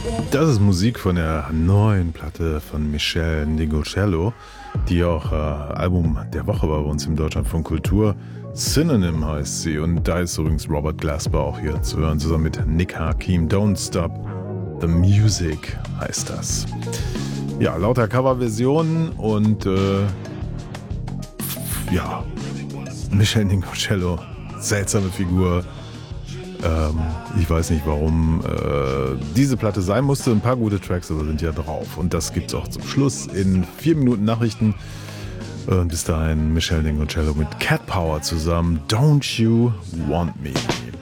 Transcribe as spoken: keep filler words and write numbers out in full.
Das ist Musik von der neuen Platte von Michel Nigochello, die auch äh, Album der Woche war bei uns im Deutschlandfunk Kultur. Synonym heißt sie und da ist übrigens Robert Glasper auch hier zu hören, zusammen mit Nick Hakim. Don't Stop the Music heißt das. Ja, lauter Coverversionen und äh, ja, Michel Nigochello, seltsame Figur. Ähm, ich weiß nicht, warum äh, diese Platte sein musste. Ein paar gute Tracks aber sind ja drauf. Und das gibt's auch zum Schluss in vier Minuten Nachrichten. Äh, bis dahin Michel Nigochello mit Cat Power zusammen. Don't You Want Me?